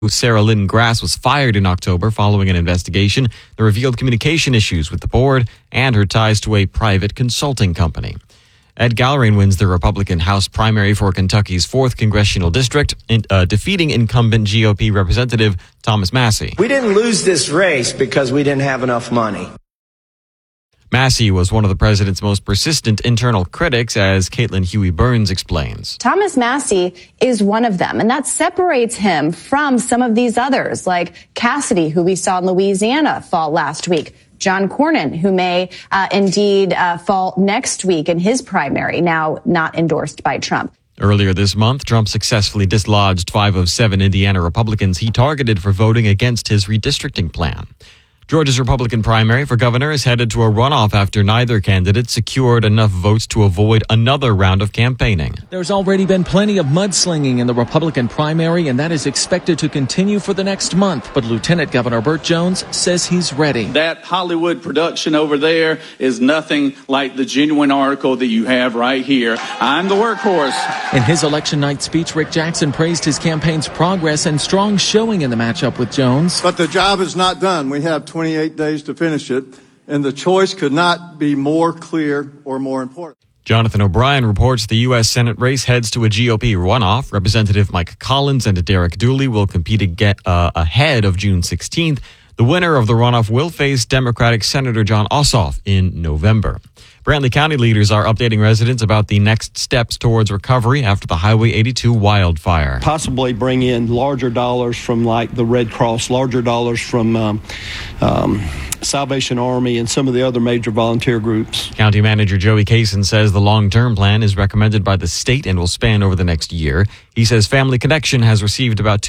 Sarah Lynn Grass was fired in October following an investigation that revealed communication issues with the board and her ties to a private consulting company. Ed Gallarain wins the Republican House primary for Kentucky's 4th Congressional District, defeating incumbent GOP Representative Thomas Massie. We didn't lose this race because we didn't have enough money. Massie was one of the president's most persistent internal critics, as Caitlin Huey-Burns explains. Thomas Massie is one of them, and that separates him from some of these others, like Cassidy, who we saw in Louisiana fall last week, John Cornyn, who may indeed fall next week in his primary, now not endorsed by Trump. Earlier this month, Trump successfully dislodged 5 of 7 Indiana Republicans he targeted for voting against his redistricting plan. Georgia's Republican primary for governor is headed to a runoff after neither candidate secured enough votes to avoid another round of campaigning. There's already been plenty of mudslinging in the Republican primary, and that is expected to continue for the next month. But Lieutenant Governor Burt Jones says he's ready. That Hollywood production over there is nothing like the genuine article that you have right here. I'm the workhorse. In his election night speech, Rick Jackson praised his campaign's progress and strong showing in the matchup with Jones. But the job is not done. We have 28 days to finish it, and the choice could not be more clear or more important. Jonathan O'Brien reports the U.S. Senate race heads to a GOP runoff. Representative Mike Collins and Derek Dooley will compete ahead of June 16th. The winner of the runoff will face Democratic Senator Jon Ossoff in November. Brantley County leaders are updating residents about the next steps towards recovery after the Highway 82 wildfire. Possibly bring in larger dollars from like the Red Cross, larger dollars from Salvation Army and some of the other major volunteer groups. County Manager Joey Kaysen says the long-term plan is recommended by the state and will span over the next year. He says Family Connection has received about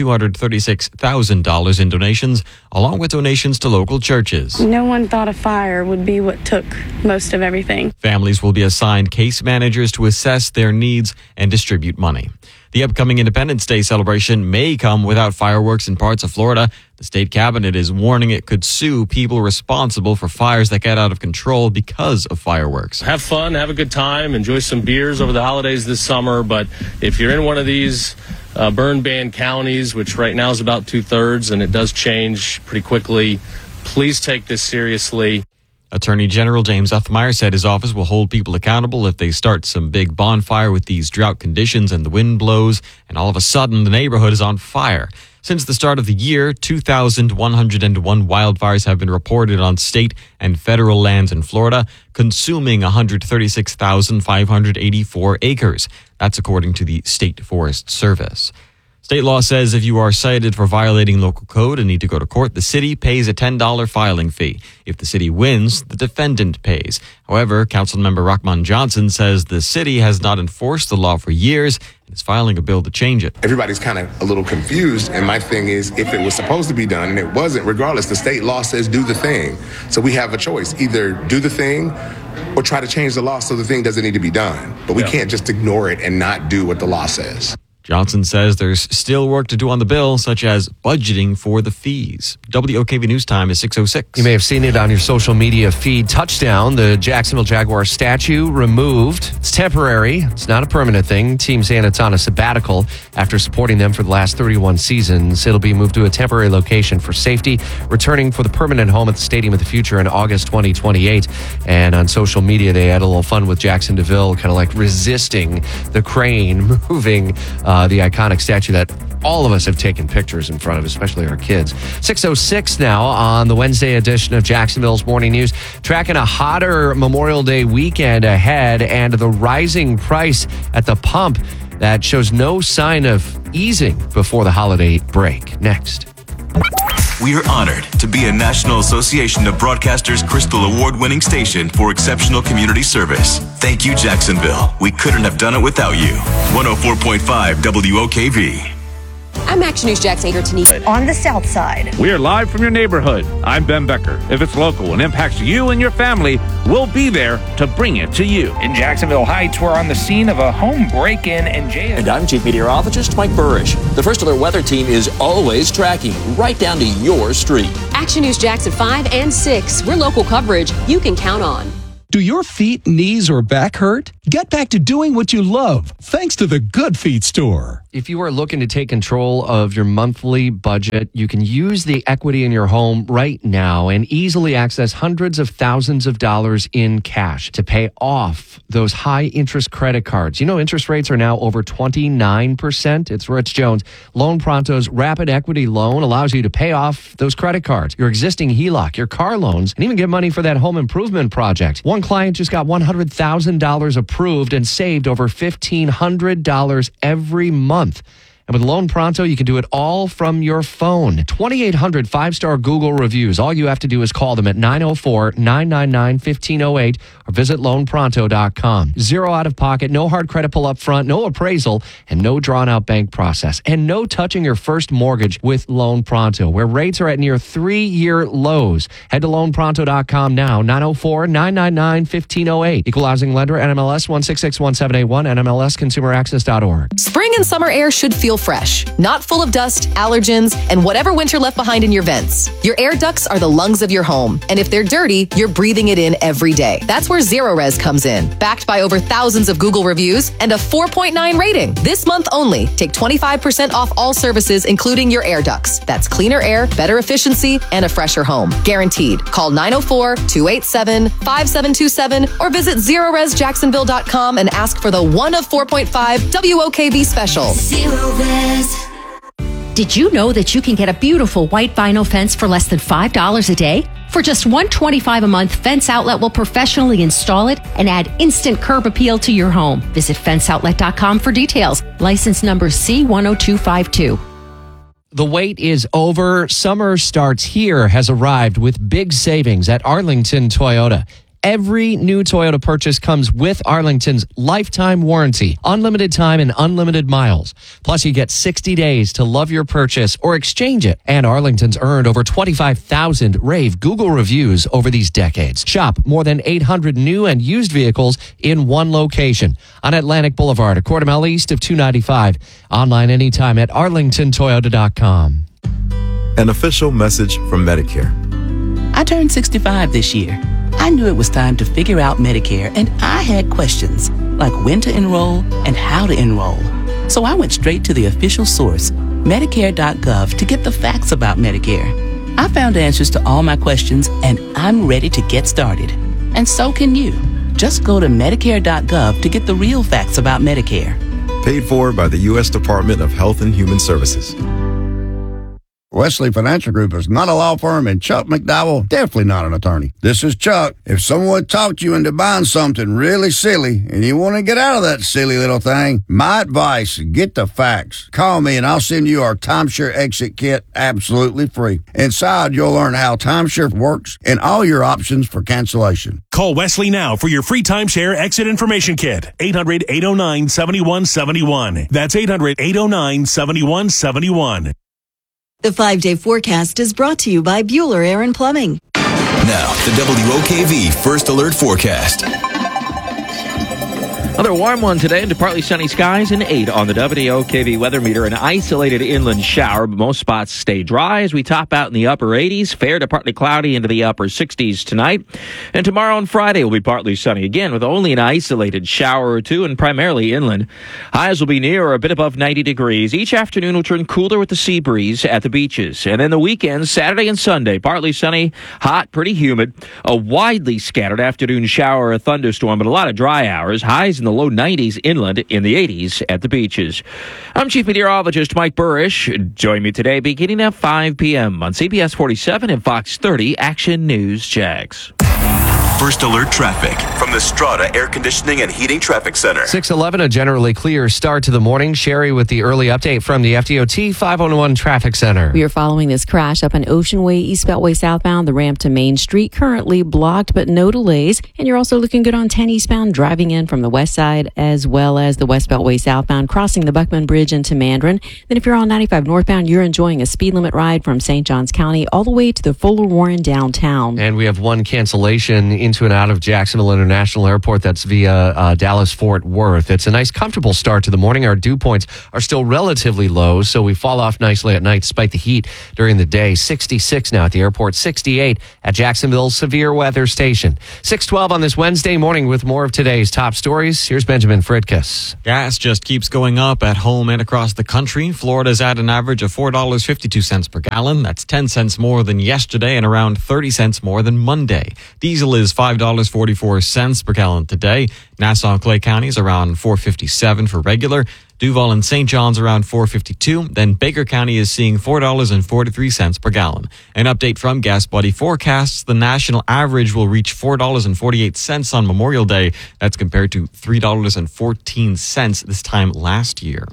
$236,000 in donations, along with donations to local churches. No one thought a fire would be what took most of everything. Families will be assigned case managers to assess their needs and distribute money. The upcoming Independence Day celebration may come without fireworks in parts of Florida. The state cabinet is warning it could sue people responsible for fires that get out of control because of fireworks. Have fun, have a good time, enjoy some beers over the holidays this summer. But if you're in one of these burn ban counties, which right now is about 2/3, and it does change pretty quickly, please take this seriously. Attorney General James Uthmeier said his office will hold people accountable if they start some big bonfire with these drought conditions and the wind blows, and all of a sudden the neighborhood is on fire. Since the start of the year, 2,101 wildfires have been reported on state and federal lands in Florida, consuming 136,584 acres. That's according to the State Forest Service. State law says if you are cited for violating local code and need to go to court, the city pays a $10 filing fee. If the city wins, the defendant pays. However, Councilmember Rahman Johnson says the city has not enforced the law for years and is filing a bill to change it. Everybody's kind of a little confused, and my thing is, if it was supposed to be done and it wasn't, regardless, the state law says do the thing. So we have a choice, either do the thing or try to change the law so the thing doesn't need to be done. But we can't just ignore it and not do what the law says. Johnson says there's still work to do on the bill, such as budgeting for the fees. WOKV News Time is 6:06. You may have seen it on your social media feed. Touchdown, the Jacksonville Jaguars statue removed. It's temporary. It's not a permanent thing. Team saying it's on a sabbatical after supporting them for the last 31 seasons. It'll be moved to a temporary location for safety, returning for the permanent home at the Stadium of the Future in August 2028. And on social media, they had a little fun with Jackson DeVille, kind of like resisting the crane moving the iconic statue that all of us have taken pictures in front of, especially our kids. 6:06 now on the Wednesday edition of Jacksonville's Morning News. Tracking a hotter Memorial Day weekend ahead and the rising price at the pump that shows no sign of easing before the holiday break. Next. We are honored to be a National Association of Broadcasters Crystal Award-winning station for exceptional community service. Thank you, Jacksonville. We couldn't have done it without you. 104.5 WOKV. I'm Action News Jack's Adrian Tanika. On the south side. We are live from your neighborhood. I'm Ben Becker. If it's local and impacts you and your family, we'll be there to bring it to you. In Jacksonville Heights, we're on the scene of a home break-in and jail. And I'm Chief Meteorologist Mike Burrish. The First Alert Weather Team is always tracking right down to your street. Action News Jack's at 5 and 6. We're local coverage you can count on. Do your feet, knees, or back hurt? Get back to doing what you love thanks to the Good Feet store. If you are looking to take control of your monthly budget, you can use the equity in your home right now and easily access hundreds of thousands of dollars in cash to pay off those high interest credit cards. You know, interest rates are now over 29%. It's Rich Jones. Loan Pronto's Rapid Equity Loan allows you to pay off those credit cards, your existing HELOC, your car loans, and even get money for that home improvement project. One client just got $100,000 approved and saved over $1,500 every month. And with Loan Pronto, you can do it all from your phone. 2,800 five-star Google reviews. All you have to do is call them at 904-999-1508 or visit loanpronto.com. Zero out-of-pocket, no hard credit pull up front, no appraisal, and no drawn-out bank process. And no touching your first mortgage with Loan Pronto, where rates are at near 3-year lows. Head to loanpronto.com now, 904-999-1508. Equal housing lender, NMLS 166171, NMLSconsumeraccess.org. Spring and summer air should feel fresh, not full of dust, allergens, and whatever winter left behind in your vents. Your air ducts are the lungs of your home, and if they're dirty, you're breathing it in every day. That's where Zerorez comes in. Backed by over thousands of Google reviews and a 4.9 rating. This month only, take 25% off all services, including your air ducts. That's cleaner air, better efficiency, and a fresher home. Guaranteed. Call 904-287-5727 or visit ZerorezJacksonville.com and ask for the 1 of 4.5 WOKV special. Did you know that you can get a beautiful white vinyl fence for less than $5 a day? For just $125 a month, Fence Outlet will professionally install it and add instant curb appeal to your home. Visit fenceoutlet.com for details. License number C10252. The wait is over. Summer starts here has arrived with big savings at Arlington Toyota. Every new Toyota purchase comes with Arlington's lifetime warranty, unlimited time and unlimited miles. Plus, you get 60 days to love your purchase or exchange it. And Arlington's earned over 25,000 rave Google reviews over these decades. Shop more than 800 new and used vehicles in one location on Atlantic Boulevard, a quarter mile east of 295. Online anytime at arlingtontoyota.com. An official message from Medicare. I turned 65 this year. I knew it was time to figure out Medicare, and I had questions, like when to enroll and how to enroll. So I went straight to the official source, Medicare.gov, to get the facts about Medicare. I found answers to all my questions, and I'm ready to get started. And so can you. Just go to Medicare.gov to get the real facts about Medicare. Paid for by the U.S. Department of Health and Human Services. Wesley Financial Group is not a law firm, and Chuck McDowell, definitely not an attorney. This is Chuck. If someone talked you into buying something really silly and you want to get out of that silly little thing, my advice, get the facts. Call me and I'll send you our timeshare exit kit absolutely free. Inside, you'll learn how timeshare works and all your options for cancellation. Call Wesley now for your free timeshare exit information kit. 800-809-7171. That's 800-809-7171. The 5-day forecast is brought to you by Bueller Air and Plumbing. Now, the WOKV First Alert Forecast. Another warm one today into partly sunny skies and 8 on the WOKV weather meter. An isolated inland shower, but most spots stay dry as we top out in the upper 80s. Fair to partly cloudy into the upper 60s tonight. And tomorrow and Friday will be partly sunny again with only an isolated shower or two and primarily inland. Highs will be near or a bit above 90 degrees. Each afternoon will turn cooler with the sea breeze at the beaches. And then the weekends, Saturday and Sunday, partly sunny, hot, pretty humid. A widely scattered afternoon shower or a thunderstorm, but a lot of dry hours. Highs in the low 90s inland, in the 80s at the beaches. I'm Chief Meteorologist Mike Burrish. Join me today beginning at 5 p.m. on CBS 47 and Fox 30 Action News Jags. First Alert traffic from the Strata Air Conditioning and Heating Traffic Center. 6:11, a generally clear start to the morning. Sherry with the early update from the FDOT 501 Traffic Center. We are following this crash up on Ocean Way, East Beltway southbound. The ramp to Main Street currently blocked, but no delays. And you're also looking good on 10 eastbound, driving in from the west side, as well as the West Beltway southbound, crossing the Buckman Bridge into Mandarin. Then if you're on 95 northbound, you're enjoying a speed limit ride from St. Johns County all the way to the Fuller Warren downtown. And we have one cancellation in into and out of Jacksonville International Airport. That's via Dallas-Fort Worth. It's a nice, comfortable start to the morning. Our dew points are still relatively low, so we fall off nicely at night despite the heat during the day. 66 now at the airport, 68 at Jacksonville's severe weather station. 6:12 on this Wednesday morning with more of today's top stories. Here's Benjamin Fridkus. Gas just keeps going up at home and across the country. Florida's at an average of $4.52 per gallon. That's 10 cents more than yesterday and around 30 cents more than Monday. Diesel is $5.44 per gallon today. Nassau and Clay counties around $4.57 for regular. Duval and St. John's around $4.52. Then Baker County is seeing $4.43 per gallon. An update from Gas Buddy forecasts the national average will reach $4.48 on Memorial Day. That's compared to $3.14 this time last year.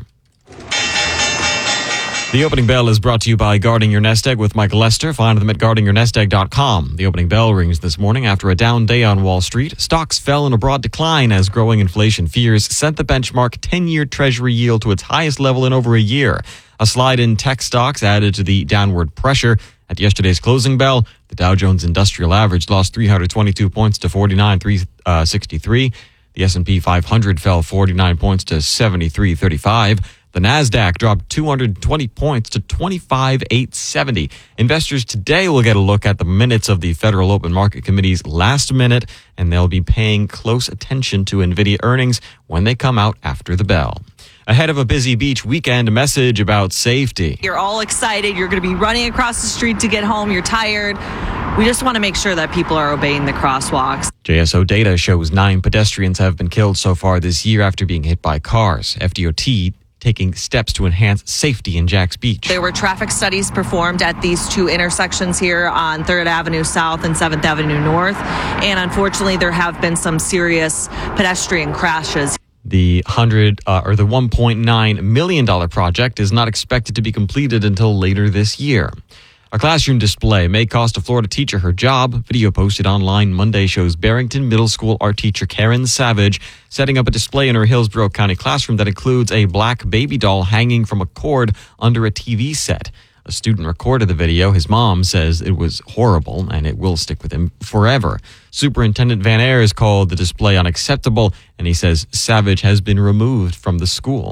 The opening bell is brought to you by Guarding Your Nest Egg with Michael Lester. Find them at guardingyournestegg.com. The opening bell rings this morning after a down day on Wall Street. Stocks fell in a broad decline as growing inflation fears sent the benchmark 10-year Treasury yield to its highest level in over a year. A slide in tech stocks added to the downward pressure. At yesterday's closing bell, the Dow Jones Industrial Average lost 322 points to 49,363. The S&P 500 fell 49 points to 73.35. The NASDAQ dropped 220 points to 25,870. Investors today will get a look at the minutes of the Federal Open Market Committee's last minute, and they'll be paying close attention to NVIDIA earnings when they come out after the bell. Ahead of a busy beach weekend, a message about safety. You're all excited. You're going to be running across the street to get home. You're tired. We just want to make sure that people are obeying the crosswalks. JSO data shows 9 pedestrians have been killed so far this year after being hit by cars. FDOT taking steps to enhance safety in Jax Beach. There were traffic studies performed at these 2 intersections here on 3rd Avenue South and 7th Avenue North. And unfortunately, there have been some serious pedestrian crashes. The $1.9 million project is not expected to be completed until later this year. A classroom display may cost a Florida teacher her job. Video posted online Monday shows Barrington Middle School art teacher Karen Savage setting up a display in her Hillsborough County classroom that includes a black baby doll hanging from a cord under a TV set. A student recorded the video. His mom says it was horrible and it will stick with him forever. Superintendent Van Ayers called the display unacceptable, and he says Savage has been removed from the school.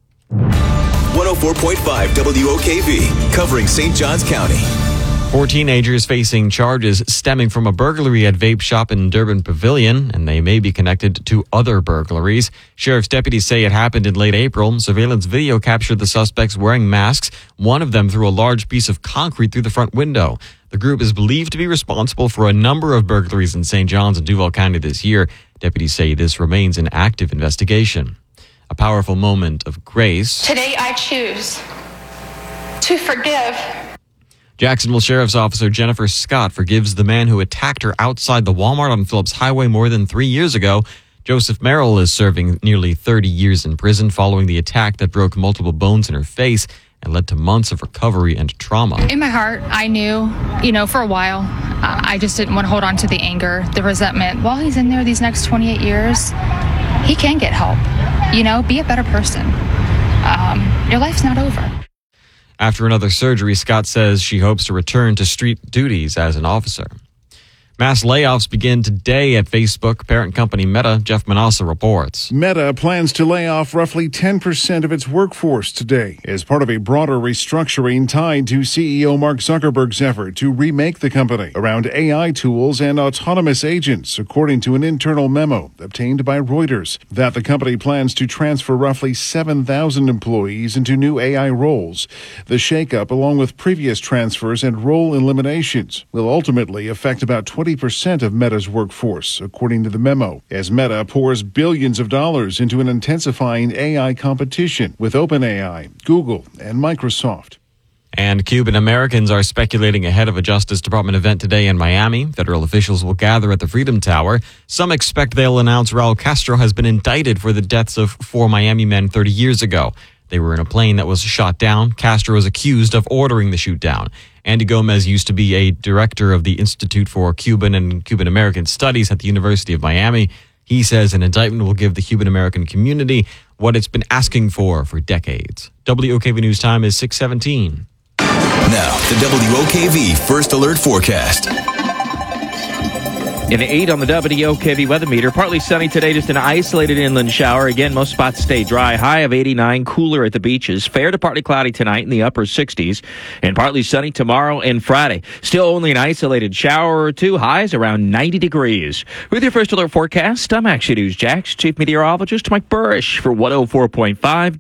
104.5 WOKV, covering St. Johns County. 4 teenagers facing charges stemming from a burglary at Vape Shop in Durban Pavilion, and they may be connected to other burglaries. Sheriff's deputies say it happened in late April. Surveillance video captured the suspects wearing masks. One of them threw a large piece of concrete through the front window. The group is believed to be responsible for a number of burglaries in St. Johns and Duval County this year. Deputies say this remains an active investigation. A powerful moment of grace. Today I choose to forgive. Jacksonville Sheriff's Officer Jennifer Scott forgives the man who attacked her outside the Walmart on Phillips Highway more than 3 years ago. Joseph Merrill is serving nearly 30 years in prison following the attack that broke multiple bones in her face and led to months of recovery and trauma. In my heart, I knew, for a while, I just didn't want to hold on to the anger, the resentment. While he's in there these next 28 years, he can get help. Be a better person. Your life's not over. After another surgery, Scott says she hopes to return to street duties as an officer. Mass layoffs begin today at Facebook parent company Meta. Jeff Manassa reports. Meta plans to lay off roughly 10% of its workforce today as part of a broader restructuring tied to CEO Mark Zuckerberg's effort to remake the company around AI tools and autonomous agents, according to an internal memo obtained by Reuters, that the company plans to transfer roughly 7,000 employees into new AI roles. The shakeup, along with previous transfers and role eliminations, will ultimately affect about 20% of Meta's workforce, according to the memo, as Meta pours billions of dollars into an intensifying AI competition with OpenAI, Google, and Microsoft. And Cuban Americans are speculating ahead of a Justice Department event today in Miami. Federal officials will gather at the Freedom Tower. Some expect they'll announce Raul Castro has been indicted for the deaths of 4 Miami men 30 years ago. They were in a plane that was shot down. Castro is accused of ordering the shoot down. Andy Gomez used to be a director of the Institute for Cuban and Cuban American Studies at the University of Miami. He says an indictment will give the Cuban American community what it's been asking for decades. WOKV News Time is 6:17. Now, the WOKV First Alert Forecast. An 8 on the WOKV weather meter. Partly sunny today, just an isolated inland shower. Again, most spots stay dry. High of 89, cooler at the beaches. Fair to partly cloudy tonight in the upper 60s. And partly sunny tomorrow and Friday. Still only an isolated shower or two. Highs around 90 degrees. With your first alert forecast, I'm Action News Jax Chief Meteorologist Mike Burrish for 104.5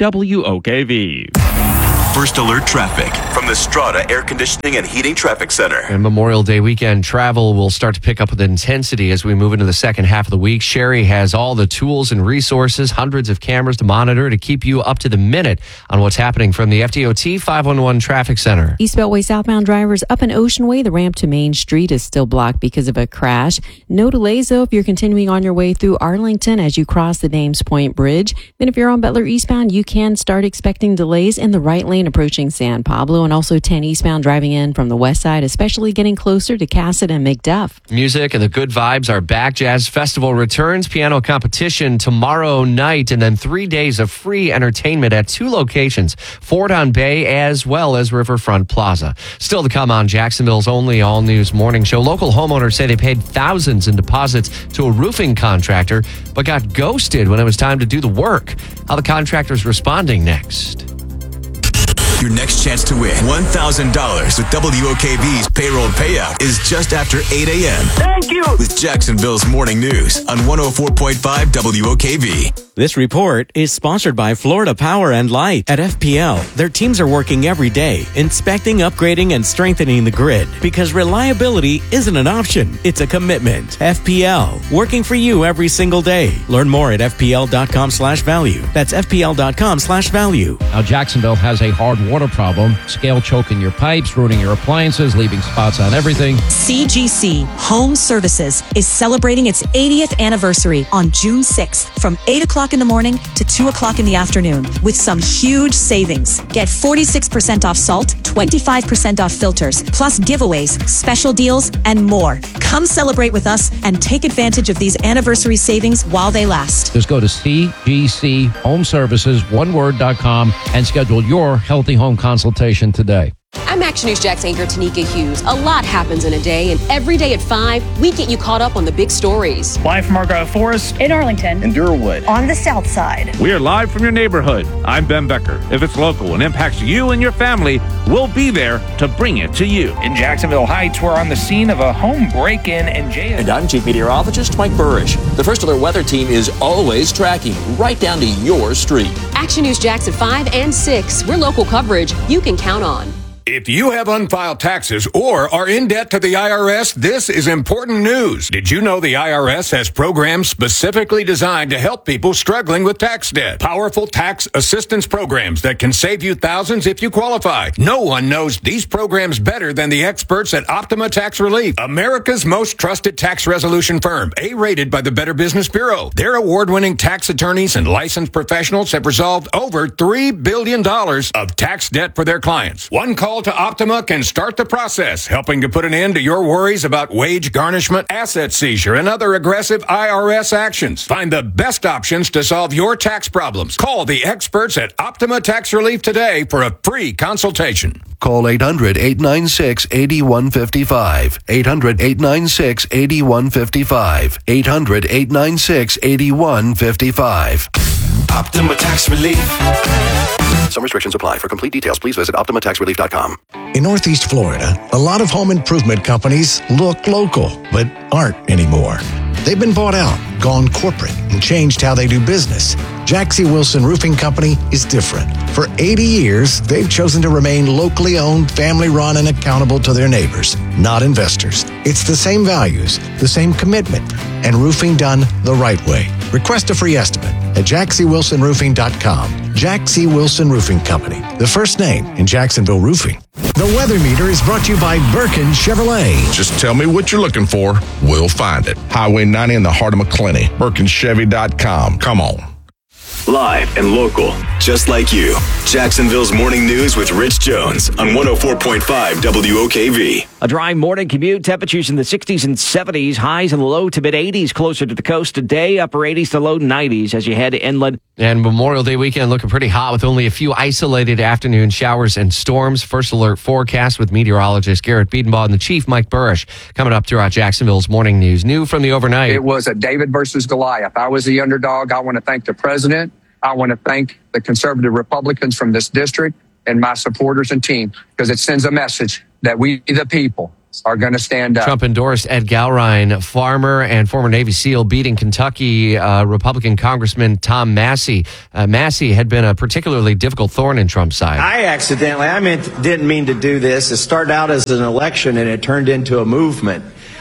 WOKV. First alert traffic from the Strata Air Conditioning and Heating Traffic Center. And Memorial Day weekend travel will start to pick up with intensity as we move into the second half of the week. Sherry has all the tools and resources, hundreds of cameras to monitor to keep you up to the minute on what's happening from the FDOT 511 Traffic Center. East Beltway southbound drivers up in Ocean Way. The ramp to Main Street is still blocked because of a crash. No delays, though, if you're continuing on your way through Arlington as you cross the Dames Point Bridge. Then if you're on Butler eastbound, you can start expecting delays in the right lane approaching San Pablo, and also 10 eastbound driving in from the west side, especially getting closer to Cassett and McDuff. Music and the good vibes are back. Jazz Festival returns, piano competition tomorrow night, and then 3 days of free entertainment at 2 locations, Fort on Bay as well as Riverfront Plaza. Still to come on Jacksonville's only all-news morning show. Local homeowners say they paid thousands in deposits to a roofing contractor, but got ghosted when it was time to do the work. How the contractor's responding next. Your next chance to win $1,000 with WOKV's payroll payout is just after 8 a.m. Thank you! With Jacksonville's Morning News on 104.5 WOKV. This report is sponsored by Florida Power and Light. At FPL, their teams are working every day, inspecting, upgrading, and strengthening the grid. Because reliability isn't an option, it's a commitment. FPL, working for you every single day. Learn more at fpl.com/value. That's fpl.com/value. Now, Jacksonville has a hard water problem. Scale choking your pipes, ruining your appliances, leaving spots on everything. CGC Home Services is celebrating its 80th anniversary on June 6th from 8 o'clock in the morning to 2 o'clock in the afternoon with some huge savings. Get 46% off salt, 25% off filters, plus giveaways, special deals, and more. Come celebrate with us and take advantage of these anniversary savings while they last. Just go to cgchomeservices.com and schedule your healthy home consultation today. I'm Action News Jax anchor Tanika Hughes. A lot happens in a day, and every day at 5, we get you caught up on the big stories. Live from Argyle Forest, In Arlington, in Durwood, on the south side. We are live from your neighborhood. I'm Ben Becker. If it's local and impacts you and your family, we'll be there to bring it to you. In Jacksonville Heights, we're on the scene of a home break-in and jail. And I'm Chief Meteorologist Mike Burrish. The First Alert Weather Team is always tracking right down to your street. Action News Jax at 5 and 6. We're local coverage you can count on. If you have unfiled taxes or are in debt to the IRS, this is important news. Did you know the IRS has programs specifically designed to help people struggling with tax debt? Powerful tax assistance programs that can save you thousands if you qualify. No one knows these programs better than the experts at Optima Tax Relief, America's most trusted tax resolution firm, A-rated by the Better Business Bureau. Their award-winning tax attorneys and licensed professionals have resolved over $3 billion of tax debt for their clients. One call to Optima can start the process, helping to put an end to your worries about wage garnishment, asset seizure, and other aggressive IRS actions. Find the best options to solve your tax problems. Call the experts at Optima Tax Relief today for a free consultation. Call 800-896-8155. 800-896-8155. 800-896-8155. Optima Tax Relief. Some restrictions apply. For complete details, please visit OptimaTaxRelief.com. In Northeast Florida, a lot of home improvement companies look local, but aren't anymore. They've been bought out, gone corporate, and changed how they do business. Jaxie Wilson Roofing Company is different. For 80 years, they've chosen to remain locally owned, family-run, and accountable to their neighbors, not investors. It's the same values, the same commitment, and roofing done the right way. Request a free estimate at JaxieWilsonRoofing.com. Jaxie Wilson Roofing Company, the first name in Jacksonville roofing. The weather meter is brought to you by Birkin Chevrolet. Just tell me what you're looking for. We'll find it. Highway 90 in the heart of McClenny. BirkinChevy.com. Come on. live and local, just like you. Jacksonville's Morning News with Rich Jones on 104.5 WOKV. A dry morning commute, temperatures in the 60s and 70s, highs in the low to mid 80s closer to the coast today, upper 80s to low 90s as you head inland. And Memorial Day weekend looking pretty hot with only a few isolated afternoon showers and storms. First alert forecast with meteorologist Garrett Biedenbaugh and the chief Mike Burrish coming up throughout Jacksonville's morning news. New from the overnight. It was a David versus Goliath. I was the underdog. I want to thank the president. I want to thank the conservative Republicans from this district and my supporters and team, because it sends a message that we, the people, are going to stand up. Trump endorsed Ed Galrine, farmer and former Navy SEAL, beating Kentucky Republican Congressman Tom Massey. Massey had been a particularly difficult thorn in Trump's side. Didn't mean to do this. It started out as an election and it turned into a movement.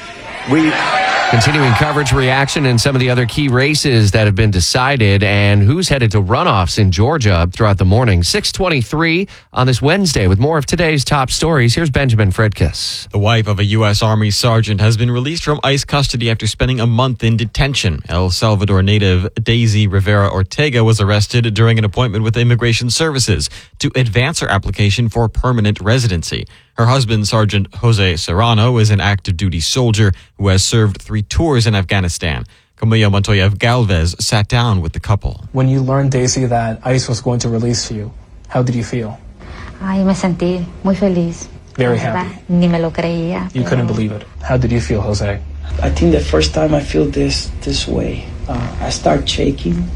Continuing coverage, reaction, and some of the other key races that have been decided and who's headed to runoffs in Georgia throughout the morning. 6:23 on this Wednesday with more of today's top stories. Here's Benjamin Fredkiss. The wife of a U.S. Army sergeant has been released from ICE custody after spending a month in detention. El Salvador native Daisy Rivera Ortega was arrested during an appointment with Immigration Services to advance her application for permanent residency. Her husband, Sergeant Jose Serrano, is an active duty soldier who has served 3 tours in Afghanistan. Camilla Montoya Galvez sat down with the couple. When you learned, Daisy, that ICE was going to release you, how did you feel? Ay, me sentí muy feliz. Very happy. Ni me lo creía. You couldn't believe it. How did you feel, Jose? I think the first time I feel this way, I start shaking.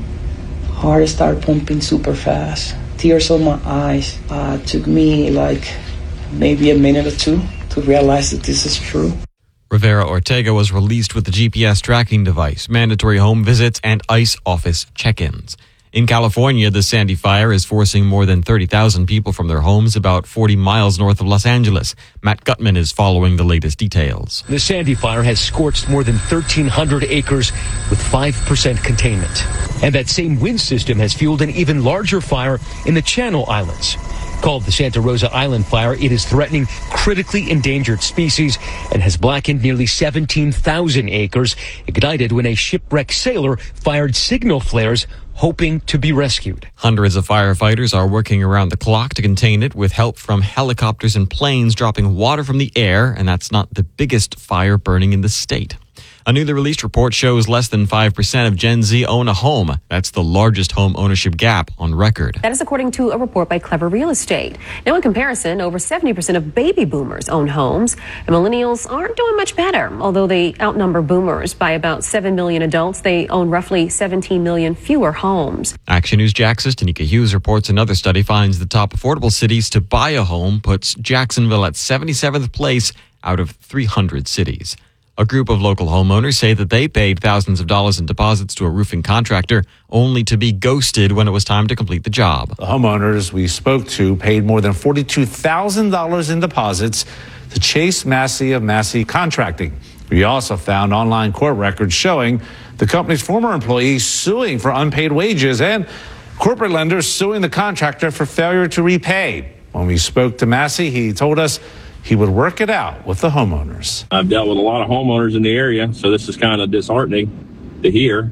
Heart start pumping super fast. Tears on my eyes. Took me like maybe a minute or two to realize that this is true. Rivera Ortega was released with the GPS tracking device, mandatory home visits, and ICE office check-ins. In California, the Sandy Fire is forcing more than 30,000 people from their homes about 40 miles north of Los Angeles. Matt Gutman is following the latest details. The Sandy Fire has scorched more than 1,300 acres with 5% containment. And that same wind system has fueled an even larger fire in the Channel Islands. Called the Santa Rosa Island Fire, it is threatening critically endangered species and has blackened nearly 17,000 acres. Ignited when a shipwrecked sailor fired signal flares hoping to be rescued. Hundreds of firefighters are working around the clock to contain it with help from helicopters and planes dropping water from the air, and that's not the biggest fire burning in the state. A newly released report shows less than 5% of Gen Z own a home. That's the largest home ownership gap on record. That is according to a report by Clever Real Estate. Now, in comparison, over 70% of baby boomers own homes, and millennials aren't doing much better. Although they outnumber boomers by about 7 million adults, they own roughly 17 million fewer homes. Action News Jax's Tanika Hughes reports another study finds the top affordable cities to buy a home puts Jacksonville at 77th place out of 300 cities. A group of local homeowners say that they paid thousands of dollars in deposits to a roofing contractor only to be ghosted when it was time to complete the job. The homeowners we spoke to paid more than $42,000 in deposits to Chase Massey of Massey Contracting. We also found online court records showing the company's former employees suing for unpaid wages and corporate lenders suing the contractor for failure to repay. When we spoke to Massey, he told us he would work it out with the homeowners. I've dealt with a lot of homeowners in the area, so this is kind of disheartening to hear.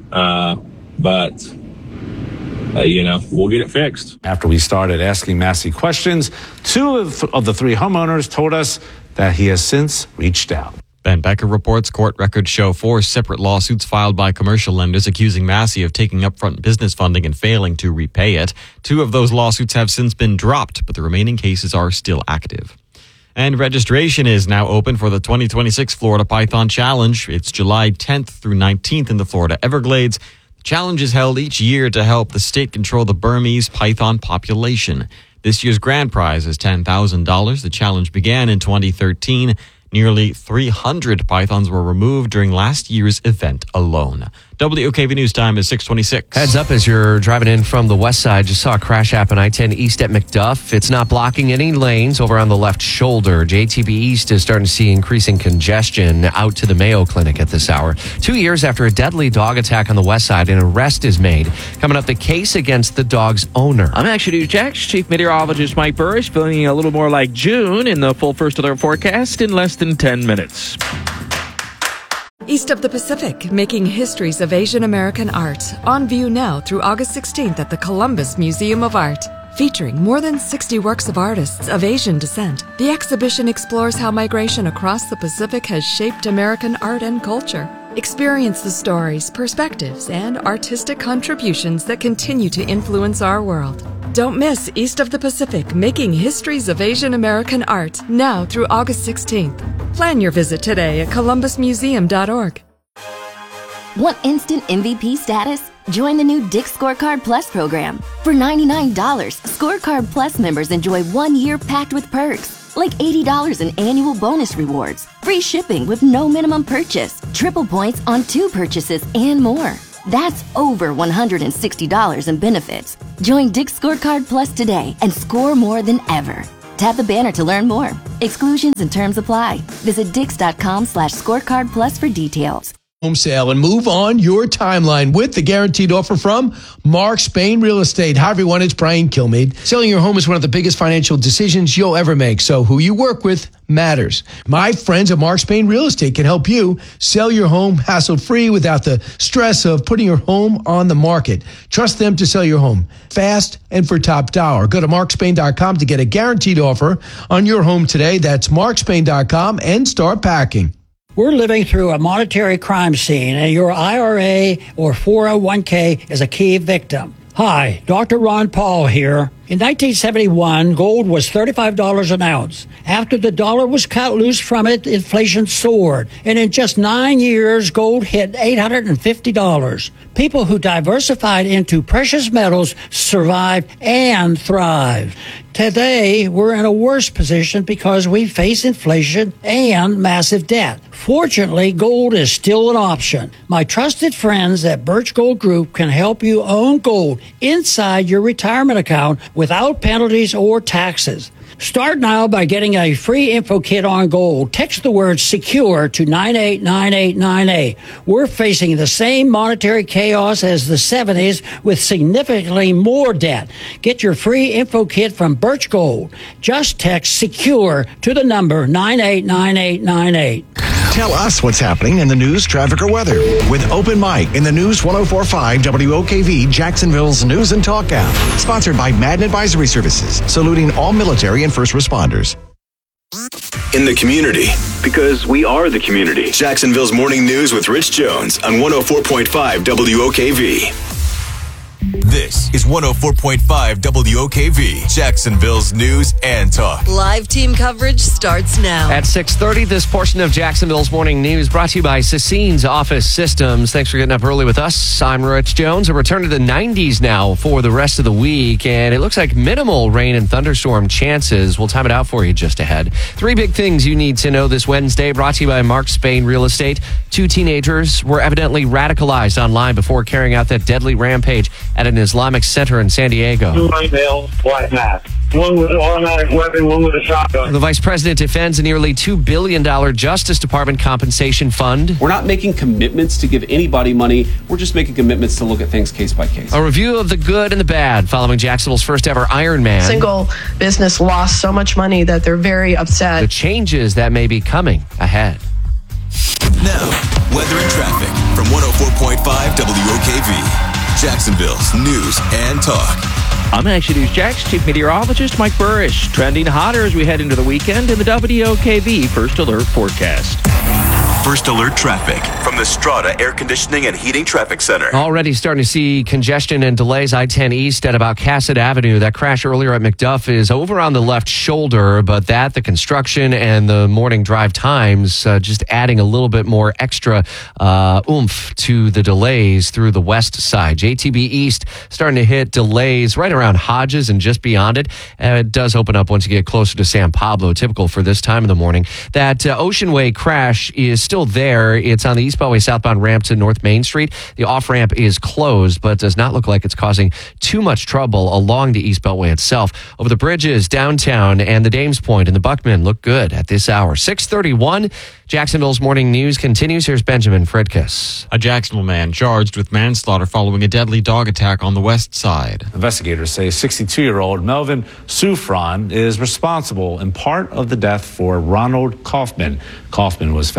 But we'll get it fixed. After we started asking Massey questions, 2 of the 3 homeowners told us that he has since reached out. Ben Becker reports court records show 4 separate lawsuits filed by commercial lenders accusing Massey of taking upfront business funding and failing to repay it. 2 of those lawsuits have since been dropped, but the remaining cases are still active. And registration is now open for the 2026 Florida Python Challenge. It's July 10th through 19th in the Florida Everglades. The challenge is held each year to help the state control the Burmese python population. This year's grand prize is $10,000. The challenge began in 2013. Nearly 300 pythons were removed during last year's event alone. WOKV News Time is 6:26. Heads up as you're driving in from the west side. Just saw a crash happen I-10 east at McDuff. It's not blocking any lanes over on the left shoulder. JTB East is starting to see increasing congestion out to the Mayo Clinic at this hour. 2 years after a deadly dog attack on the west side, an arrest is made. Coming up, the case against the dog's owner. I'm Action News Jax, Chief Meteorologist Mike Burrish, feeling a little more like June in the full first alert forecast in less than 10 minutes. East of the Pacific, making histories of Asian American art. On view now through August 16th at the Columbus Museum of Art. Featuring more than 60 works of artists of Asian descent, the exhibition explores how migration across the Pacific has shaped American art and culture. Experience the stories, perspectives, and artistic contributions that continue to influence our world. Don't miss East of the Pacific, making histories of Asian American art, now through August 16th. Plan your visit today at columbusmuseum.org. Want instant MVP status? Join the new Dick's Scorecard Plus program. For $99, Scorecard Plus members enjoy 1 year packed with perks, like $80 in annual bonus rewards, free shipping with no minimum purchase, triple points on 2 purchases, and more. That's over $160 in benefits. Join Dick's Scorecard Plus today and score more than ever. Tap the banner to learn more. Exclusions and terms apply. Visit dix.com/scorecard plus for details. Home sale and move on your timeline with the guaranteed offer from Mark Spain Real Estate. Hi, everyone. It's Brian Kilmeade. Selling your home is one of the biggest financial decisions you'll ever make. So who you work with matters. My friends at Mark Spain Real Estate can help you sell your home hassle-free without the stress of putting your home on the market. Trust them to sell your home fast and for top dollar. Go to markspain.com to get a guaranteed offer on your home today. That's markspain.com and start packing. We're living through a monetary crime scene, and your IRA or 401k is a key victim. Hi, Dr. Ron Paul here. In 1971, gold was $35 an ounce. After the dollar was cut loose from it, inflation soared. And in just 9 years, gold hit $850. People who diversified into precious metals survived and thrived. Today, we're in a worse position because we face inflation and massive debt. Fortunately, gold is still an option. My trusted friends at Birch Gold Group can help you own gold inside your retirement account without penalties or taxes. Start now by getting a free info kit on gold. Text the word SECURE to 989898. We're facing the same monetary chaos as the 70s with significantly more debt. Get your free info kit from Birch Gold. Just text SECURE to the number 989898. Tell us what's happening in the news, traffic, or weather with Open Mic in the News 104.5 WOKV, Jacksonville's News and Talk app. Sponsored by Madden Advisory Services, saluting all military and first responders. In the community, because we are the community. Jacksonville's Morning News with Rich Jones on 104.5 WOKV. This is 104.5 WOKV, Jacksonville's News and Talk. Live team coverage starts now. At 6:30, this portion of Jacksonville's Morning News brought to you by Sassine's Office Systems. Thanks for getting up early with us. I'm Rich Jones. A return to the 90s now for the rest of the week, and it looks like minimal rain and thunderstorm chances. We'll time it out for you just ahead. 3 big things you need to know this Wednesday, brought to you by Mark Spain Real Estate. 2 teenagers were evidently radicalized online before carrying out that deadly rampage at an Islamic center in San Diego. 2 white males, black mask. One with an automatic weapon, one with a shotgun. The vice president defends a nearly $2 billion Justice Department compensation fund. We're not making commitments to give anybody money. We're just making commitments to look at things case by case. A review of the good and the bad following Jacksonville's first ever Ironman. Single business lost so much money that they're very upset. The changes that may be coming ahead. Now, weather and traffic from 104.5 WOKV. Jacksonville's News and Talk. I'm Action News Jax Chief Meteorologist Mike Burrish. Trending hotter as we head into the weekend in the WOKV First Alert Forecast. First Alert traffic from the Strata Air Conditioning and Heating Traffic Center. Already starting to see congestion and delays I-10 East at about Cassett Avenue. That crash earlier at McDuff is over on the left shoulder, but the construction and the morning drive times just adding a little bit more extra oomph to the delays through the west side. JTB East starting to hit delays right around Hodges and just beyond it. It does open up once you get closer to San Pablo, typical for this time of the morning. That Ocean Way crash is still there. It's on the East Beltway southbound ramp to North Main Street. The off-ramp is closed, but does not look like it's causing too much trouble along the East Beltway itself. Over the bridges, downtown, and the Dames Point and the Buckman look good at this hour. 6:31, Jacksonville's Morning News continues. Here's Benjamin Fredkiss. A Jacksonville man charged with manslaughter following a deadly dog attack on the west side. Investigators say 62-year-old Melvin Sufron is responsible in part of the death for Ronald Kaufman. Kaufman was found dead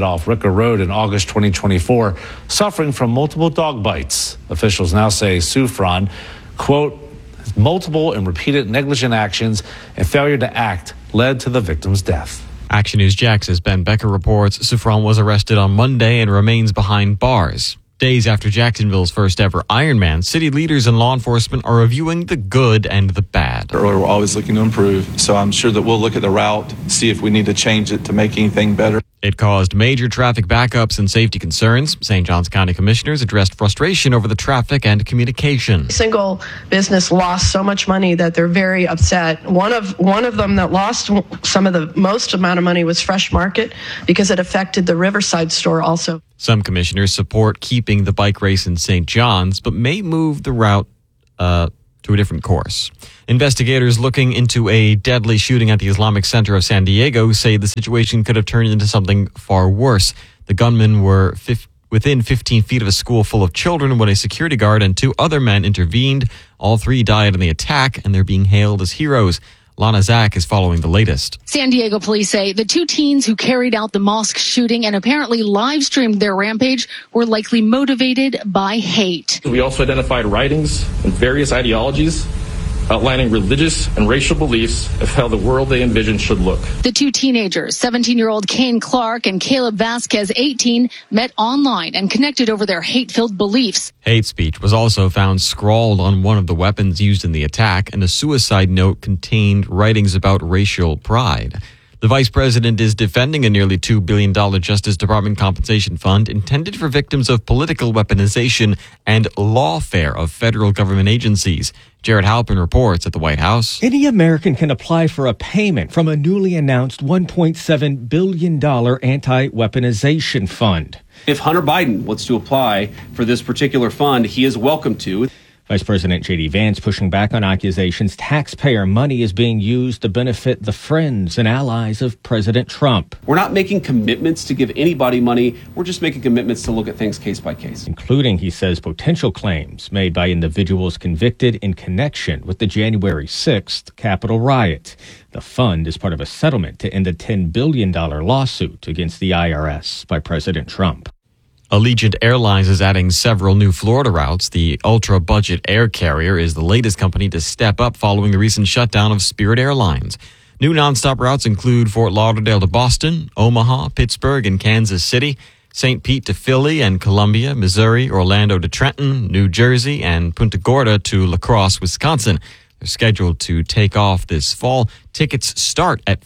off Ricker Road in August 2024, suffering from multiple dog bites. Officials now say Soufran, quote, multiple and repeated negligent actions and failure to act led to the victim's death. Action News Jax's Ben Becker reports Soufran was arrested on Monday and remains behind bars. Days after Jacksonville's first ever Ironman, city leaders and law enforcement are reviewing the good and the bad. We're always looking to improve, so I'm sure that we'll look at the route, see if we need to change it to make anything better. It caused major traffic backups and safety concerns. St. Johns County commissioners addressed frustration over the traffic and communication. Single business lost so much money that they're very upset. One of them that lost some of the most amount of money was Fresh Market because it affected the Riverside store also. Some commissioners support keeping the bike race in St. John's, but may move the route to a different course. Investigators looking into a deadly shooting at the Islamic Center of San Diego say the situation could have turned into something far worse. The gunmen were within 15 feet of a school full of children when a security guard and 2 other men intervened. All 3 died in the attack, and they're being hailed as heroes. Lana Zach is following the latest. San Diego police say the 2 teens who carried out the mosque shooting and apparently live streamed their rampage were likely motivated by hate. We also identified writings and various ideologies outlining religious and racial beliefs of how the world they envisioned should look. The 2 teenagers, 17-year-old Kane Clark and Caleb Vasquez, 18, met online and connected over their hate-filled beliefs. Hate speech was also found scrawled on one of the weapons used in the attack, and a suicide note contained writings about racial pride. The vice president is defending a nearly $2 billion Justice Department compensation fund intended for victims of political weaponization and lawfare of federal government agencies. Jared Halpern reports at the White House. Any American can apply for a payment from a newly announced $1.7 billion anti-weaponization fund. If Hunter Biden wants to apply for this particular fund, he is welcome to. Vice President J.D. Vance pushing back on accusations taxpayer money is being used to benefit the friends and allies of President Trump. We're not making commitments to give anybody money. We're just making commitments to look at things case by case. Including, he says, potential claims made by individuals convicted in connection with the January 6th Capitol riot. The fund is part of a settlement to end a $10 billion lawsuit against the IRS by President Trump. Allegiant Airlines is adding several new Florida routes. The ultra-budget air carrier is the latest company to step up following the recent shutdown of Spirit Airlines. New nonstop routes include Fort Lauderdale to Boston, Omaha, Pittsburgh, and Kansas City, St. Pete to Philly and Columbia, Missouri, Orlando to Trenton, New Jersey, and Punta Gorda to La Crosse, Wisconsin. They're scheduled to take off this fall. Tickets start at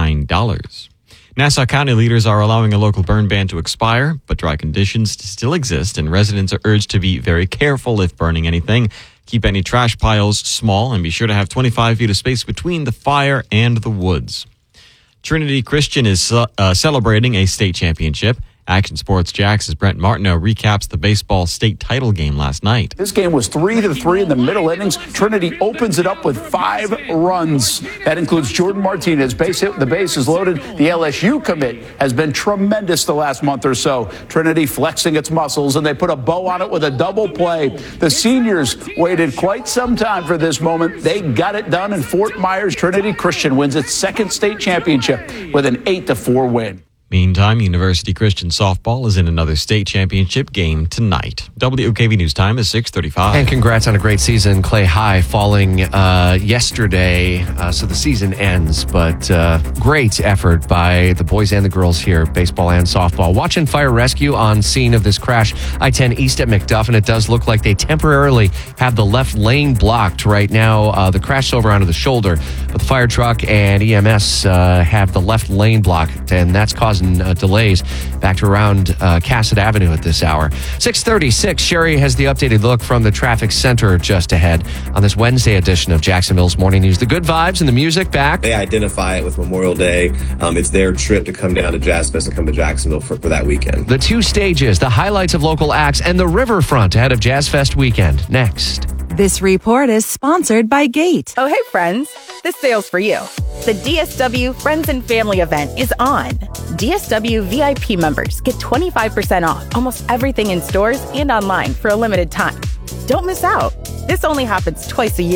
$59. Nassau County leaders are allowing a local burn ban to expire, but dry conditions still exist, and residents are urged to be very careful if burning anything. Keep any trash piles small, and be sure to have 25 feet of space between the fire and the woods. Trinity Christian is celebrating a state championship. Action Sports Jax's Brent Martineau recaps the baseball state title game last night. This game was 3-3 in the middle innings. Trinity opens it up with 5 runs. That includes Jordan Martinez. Base hit, the base is loaded. The LSU commit has been tremendous the last month or so. Trinity flexing its muscles, and they put a bow on it with a double play. The seniors waited quite some time for this moment. They got it done in Fort Myers. Trinity Christian wins its second state championship with an 8-4 win. Meantime, University Christian softball is in another state championship game tonight. WOKV News Time is 6:35. And congrats on a great season. Clay High falling yesterday, so the season ends. But great effort by the boys and the girls here, baseball and softball. Watching fire rescue on scene of this crash, I-10 east at McDuffin. It does look like they temporarily have the left lane blocked right now. The crash over onto the shoulder, but the fire truck and EMS have the left lane blocked, and that's causing delays back to around Cassett Avenue at this hour. 6:36, Sherry has the updated look from the traffic center just ahead on this Wednesday edition of Jacksonville's Morning News. The good vibes and the music back. They identify it with Memorial Day. It's their trip to come down to Jazz Fest and come to Jacksonville for that weekend. The 2 stages, the highlights of local acts, and the riverfront ahead of Jazz Fest weekend. Next. This report is sponsored by Gate. Oh, hey, friends. This sale's for you. The DSW Friends and Family event is on. DSW VIP members get 25% off almost everything in stores and online for a limited time. Don't miss out. This only happens twice a year.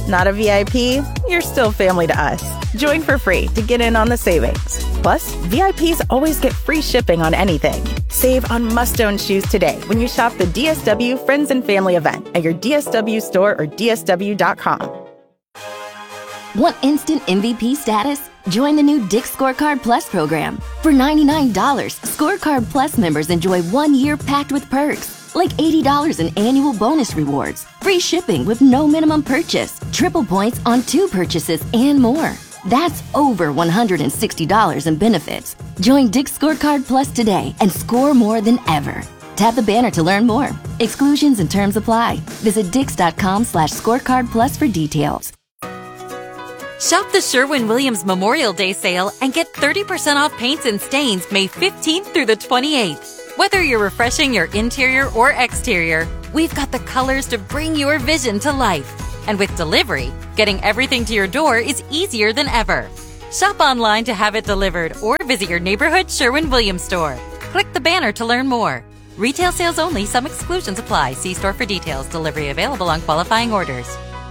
Not a VIP? You're still family to us. Join for free to get in on the savings. Plus, VIPs always get free shipping on anything. Save on must-own shoes today when you shop the DSW Friends and Family event at your DSW store or DSW.com. Want instant MVP status? Join the new Dick's Scorecard Plus program. For $99, Scorecard Plus members enjoy 1 year packed with perks, like $80 in annual bonus rewards, free shipping with no minimum purchase, triple points on 2 purchases, and more. That's over $160 in benefits. Join Dick's Scorecard Plus today and score more than ever. Tap the banner to learn more. Exclusions and terms apply. Visit dix.com/scorecardplus for details. Shop the Sherwin-Williams Memorial Day sale and get 30% off paints and stains May 15th through the 28th. Whether you're refreshing your interior or exterior, we've got the colors to bring your vision to life. And with delivery, getting everything to your door is easier than ever. Shop online to have it delivered or visit your neighborhood Sherwin-Williams store. Click the banner to learn more. Retail sales only. Some exclusions apply. See store for details. Delivery available on qualifying orders.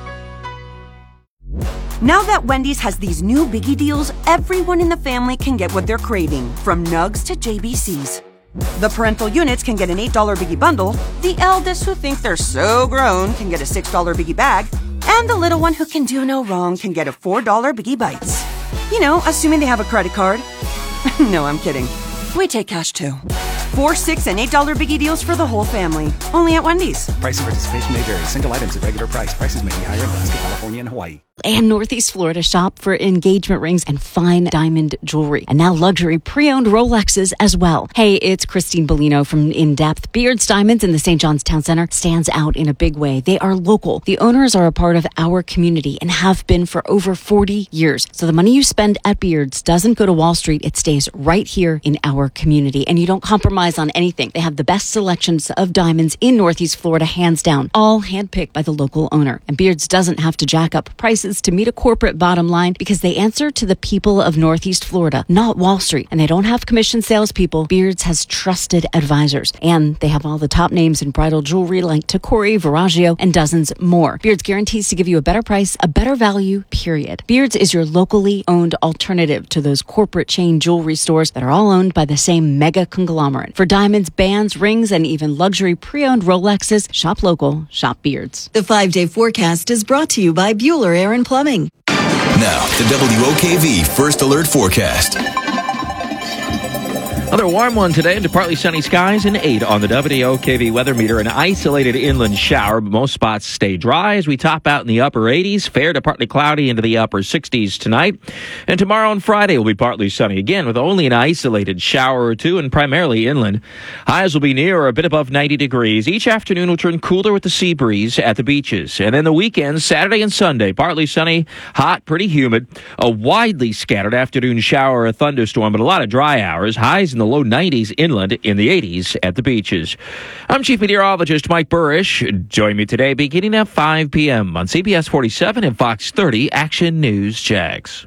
Now that Wendy's has these new biggie deals, everyone in the family can get what they're craving, from nugs to JBCs. The parental units can get an $8 biggie bundle, the eldest who think they're so grown can get a $6 biggie bag, and the little one who can do no wrong can get a $4 biggie bites. You know, assuming they have a credit card. No, I'm kidding. We take cash too. 4, 6, and $8 biggie deals for the whole family. Only at Wendy's. Price and participation may vary. Single items at regular price. Prices may be higher in Alaska, California, and Hawaii. And Northeast Florida shop for engagement rings and fine diamond jewelry. And now luxury pre-owned Rolexes as well. Hey, it's Christine Bellino from In Depth. Beards Diamonds in the St. John's Town Center stands out in a big way. They are local. The owners are a part of our community and have been for over 40 years. So the money you spend at Beards doesn't go to Wall Street. It stays right here in our community. And you don't compromise on anything. They have the best selections of diamonds in Northeast Florida, hands down. All handpicked by the local owner. And Beards doesn't have to jack up prices to meet a corporate bottom line because they answer to the people of Northeast Florida, not Wall Street. And they don't have commission salespeople. Beards has trusted advisors. And they have all the top names in bridal jewelry like Tacori, Viraggio, and dozens more. Beards guarantees to give you a better price, a better value, period. Beards is your locally owned alternative to those corporate chain jewelry stores that are all owned by the same mega conglomerate. For diamonds, bands, rings, and even luxury pre-owned Rolexes, shop local, shop Beards. The 5-day forecast is brought to you by Bueller Air and Plumbing. Now, the WOKV First Alert Forecast. Another warm one today into partly sunny skies and 8 on the WOKV weather meter. An isolated inland shower, but most spots stay dry as we top out in the upper 80s. Fair to partly cloudy into the upper 60s tonight. And tomorrow and Friday will be partly sunny again with only an isolated shower or two and primarily inland. Highs will be near or a bit above 90 degrees. Each afternoon will turn cooler with the sea breeze at the beaches. And then the weekends, Saturday and Sunday, partly sunny, hot, pretty humid. A widely scattered afternoon shower or thunderstorm, but a lot of dry hours. Highs in the low 90s inland, in the 80s at the beaches. I'm Chief Meteorologist Mike Burrish. Join me today beginning at 5 p.m. on CBS 47 and Fox 30 Action News Jags.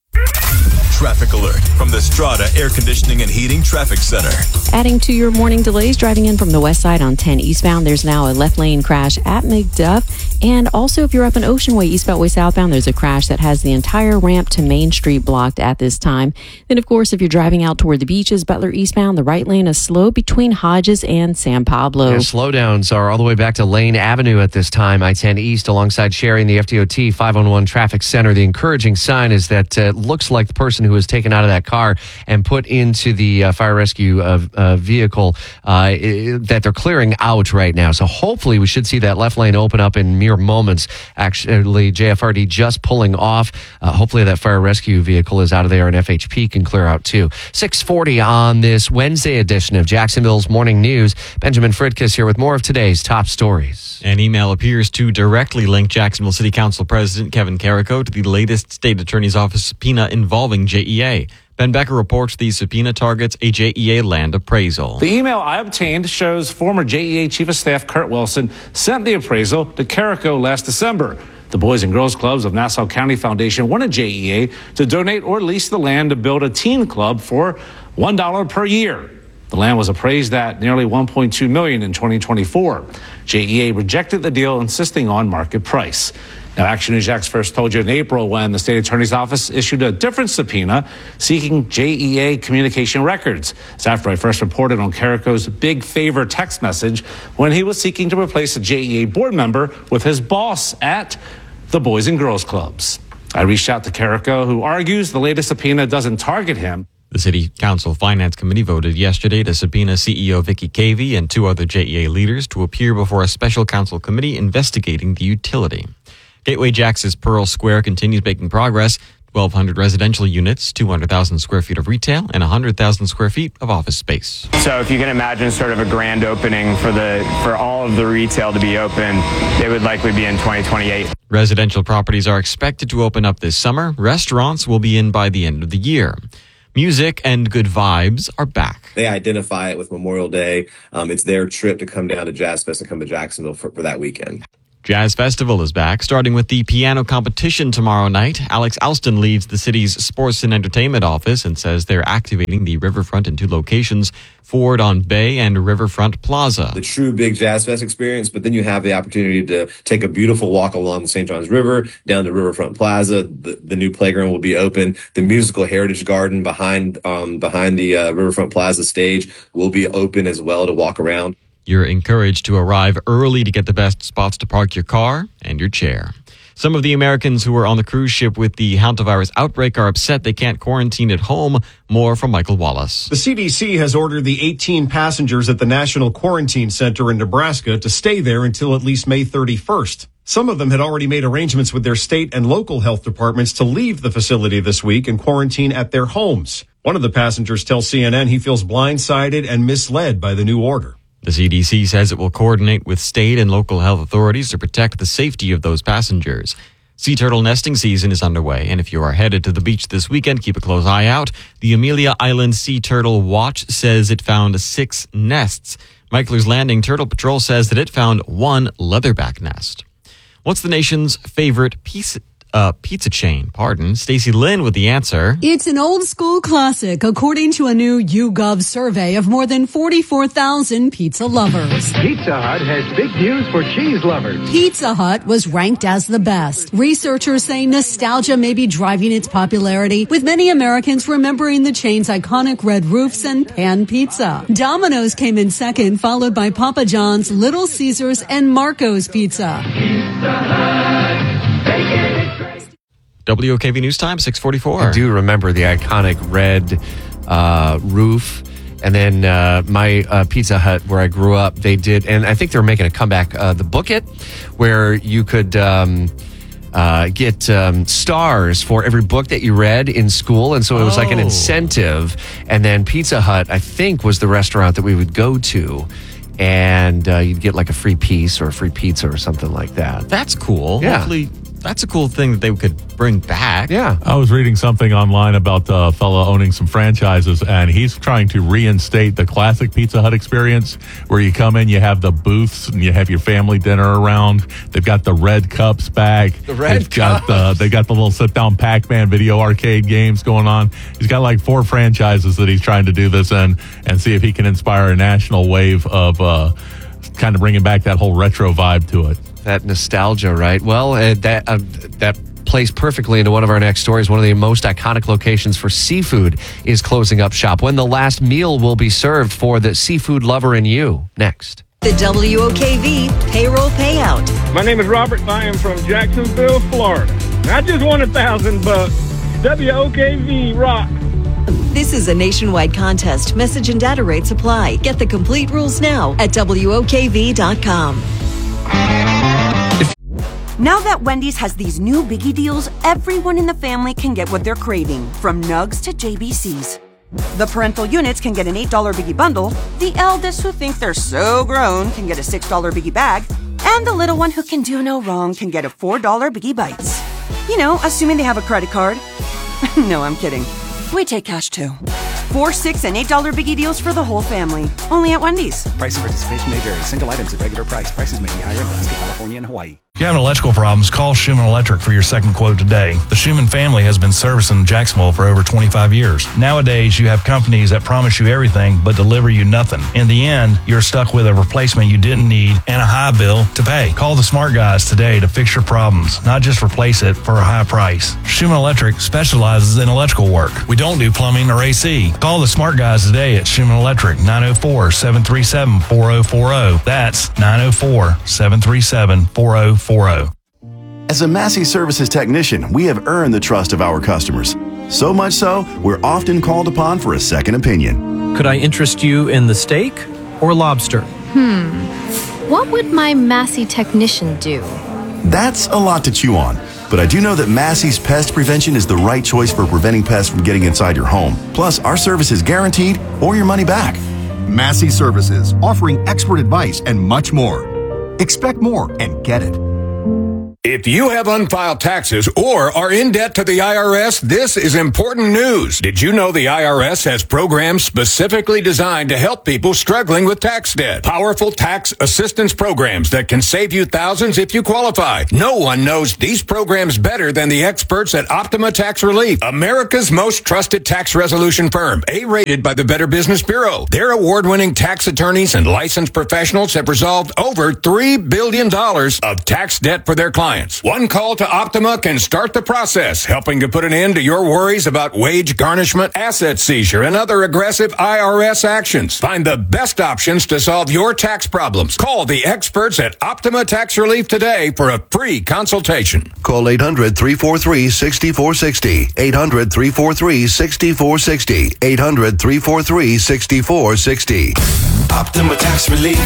Traffic alert from the Strata Air Conditioning and Heating Traffic Center. Adding to your morning delays, driving in from the west side on 10 eastbound, there's now a left lane crash at McDuff. And also, if you're up in Ocean Way, eastbound way southbound, there's a crash that has the entire ramp to Main Street blocked at this time. Then, of course, if you're driving out toward the beaches, Butler eastbound, the right lane is slow between Hodges and San Pablo. Yeah, slowdowns are all the way back to Lane Avenue at this time, I-10 East, alongside Sherry and the FDOT 511 Traffic Center. The encouraging sign is that it looks like the person who was taken out of that car and put into the fire rescue vehicle that they're clearing out right now. So hopefully we should see that left lane open up in mere moments. Actually, JFRD just pulling off. Hopefully that fire rescue vehicle is out of there and FHP can clear out too. 6:40 on this Wednesday edition of Jacksonville's Morning News. Benjamin Fridkiss here with more of today's top stories. An email appears to directly link Jacksonville City Council President Kevin Carrico to the latest state attorney's office subpoena involving JEA. Ben Becker reports the subpoena targets a JEA land appraisal. The email I obtained shows former JEA Chief of Staff Kurt Wilson sent the appraisal to Carrico last December. The Boys and Girls Clubs of Nassau County Foundation wanted JEA to donate or lease the land to build a teen club for $1 per year. The land was appraised at nearly $1.2 million in 2024. JEA rejected the deal, insisting on market price. Now, Action News Jax first told you in April when the state attorney's office issued a different subpoena seeking JEA communication records. It's after I first reported on Carrico's big favor text message when he was seeking to replace a JEA board member with his boss at the Boys and Girls Clubs. I reached out to Carrico, who argues the latest subpoena doesn't target him. The City Council Finance Committee voted yesterday to subpoena CEO Vicky Cavey and 2 other JEA leaders to appear before a special council committee investigating the utility. Gateway Jax's Pearl Square continues making progress. 1,200 residential units, 200,000 square feet of retail, and 100,000 square feet of office space. So if you can imagine sort of a grand opening for all of the retail to be open, it would likely be in 2028. Residential properties are expected to open up this summer. Restaurants will be in by the end of the year. Music and good vibes are back. They identify it with Memorial Day. It's their trip to come down to Jazz Fest and come to Jacksonville for that weekend. Jazz Festival is back, starting with the piano competition tomorrow night. Alex Alston leads the city's sports and entertainment office and says they're activating the Riverfront in 2 locations, Ford on Bay and Riverfront Plaza. The true big Jazz Fest experience, but then you have the opportunity to take a beautiful walk along the St. Johns River, down to Riverfront Plaza. The new playground will be open. The musical heritage garden behind the Riverfront Plaza stage will be open as well to walk around. You're encouraged to arrive early to get the best spots to park your car and your chair. Some of the Americans who were on the cruise ship with the hantavirus outbreak are upset they can't quarantine at home. More from Michael Wallace. The CDC has ordered the 18 passengers at the National Quarantine Center in Nebraska to stay there until at least May 31st. Some of them had already made arrangements with their state and local health departments to leave the facility this week and quarantine at their homes. One of the passengers tells CNN he feels blindsided and misled by the new order. The CDC says it will coordinate with state and local health authorities to protect the safety of those passengers. Sea turtle nesting season is underway, and if you are headed to the beach this weekend, keep a close eye out. The Amelia Island Sea Turtle Watch says it found 6 nests. Michler's Landing Turtle Patrol says that it found 1 leatherback nest. What's the nation's favorite pizza chain? Stacey Lynn with the answer. It's an old school classic, according to a new YouGov survey of more than 44,000 pizza lovers. Pizza Hut has big news for cheese lovers. Pizza Hut was ranked as the best. Researchers say nostalgia may be driving its popularity, with many Americans remembering the chain's iconic red roofs and pan pizza. Domino's came in second, followed by Papa John's, Little Caesars, and Marco's Pizza. Pizza Hut, WOKV News Time, 6:44. I do remember the iconic red roof. And then my Pizza Hut, where I grew up, they did, and I think they were making a comeback, the Book It, where you could get stars for every book that you read in school. And so it was like an incentive. And then Pizza Hut, I think, was the restaurant that we would go to. And you'd get like a free piece or a free pizza or something like that. That's cool. Yeah. Hopefully, that's a cool thing that they could bring back. Yeah. I was reading something online about a fella owning some franchises, and he's trying to reinstate the classic Pizza Hut experience where you come in, you have the booths, and you have your family dinner around. They've got the red cups back. The red cups. They got the little sit-down Pac-Man video arcade games going on. He's got like 4 franchises that he's trying to do this in and see if he can inspire a national wave of kind of bringing back that whole retro vibe to it. That nostalgia, right? Well, that plays perfectly into one of our next stories. One of the most iconic locations for seafood is closing up shop. When the last meal will be served for the seafood lover in you. Next. The WOKV payroll payout. My name is Robert. I am from Jacksonville, Florida. I just won $1,000. WOKV rock. This is a nationwide contest. Message and data rates apply. Get the complete rules now at WOKV.com. Now that Wendy's has these new biggie deals, everyone in the family can get what they're craving, from nugs to JBCs. The parental units can get an $8 biggie bundle, the eldest who think they're so grown can get a $6 biggie bag, and the little one who can do no wrong can get a $4 biggie bites. You know, assuming they have a credit card. No, I'm kidding. We take cash too. 4, $6, and $8 biggie deals for the whole family. Only at Wendy's. Price and participation may vary. Single items at regular price. Prices may be higher in Alaska, California, and Hawaii. If you have electrical problems, call Schumann Electric for your second quote today. The Schumann family has been servicing Jacksonville for over 25 years. Nowadays, you have companies that promise you everything but deliver you nothing. In the end, you're stuck with a replacement you didn't need and a high bill to pay. Call the smart guys today to fix your problems, not just replace it for a high price. Schumann Electric specializes in electrical work. We don't do plumbing or AC. Call the smart guys today at Schumann Electric, 904-737-4040. That's 904-737-4040. As a Massey Services technician, we have earned the trust of our customers. So much so, we're often called upon for a second opinion. Could I interest you in the steak or lobster? What would my Massey technician do? That's a lot to chew on. But I do know that Massey's Pest Prevention is the right choice for preventing pests from getting inside your home. Plus, our service is guaranteed or your money back. Massey Services, offering expert advice and much more. Expect more and get it. If you have unfiled taxes or are in debt to the IRS, this is important news. Did you know the IRS has programs specifically designed to help people struggling with tax debt? Powerful tax assistance programs that can save you thousands if you qualify. No one knows these programs better than the experts at Optima Tax Relief, America's most trusted tax resolution firm, A-rated by the Better Business Bureau. Their award-winning tax attorneys and licensed professionals have resolved over $3 billion of tax debt for their clients. One call to Optima can start the process, helping to put an end to your worries about wage garnishment, asset seizure, and other aggressive IRS actions. Find the best options to solve your tax problems. Call the experts at Optima Tax Relief today for a free consultation. Call 800-343-6460. 800-343-6460. 800-343-6460. Optima Tax Relief.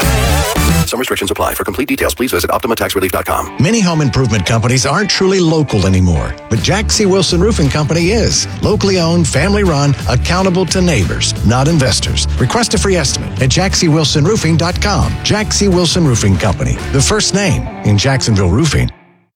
Some restrictions apply. For complete details, please visit OptimaTaxRelief.com. Many home improvement companies aren't truly local anymore, but Jack C. Wilson Roofing Company is. Locally owned, family run, accountable to neighbors, not investors. Request a free estimate at JackCWilsonRoofing.com. Jack C. Wilson Roofing Company, the first name in Jacksonville roofing.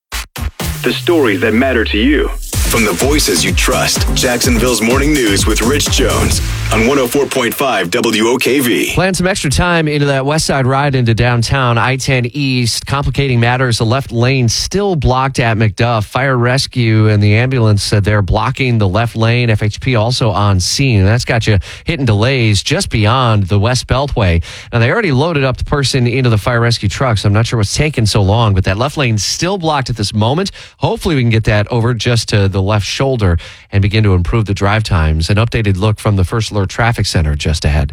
The stories that matter to you. From the voices you trust, Jacksonville's Morning News with Rich Jones on 104.5 WOKV. Plan some extra time into that west side ride into downtown I-10 East. Complicating matters, the left lane still blocked at McDuff. Fire rescue and the ambulance said they're blocking the left lane. FHP also on scene. That's got you hitting delays just beyond the West Beltway. Now, they already loaded up the person into the fire rescue truck, so I'm not sure what's taking so long, but that left lane's still blocked at this moment. Hopefully we can get that over just to the left shoulder and begin to improve the drive times. An updated look from the First Alert Traffic Center just ahead.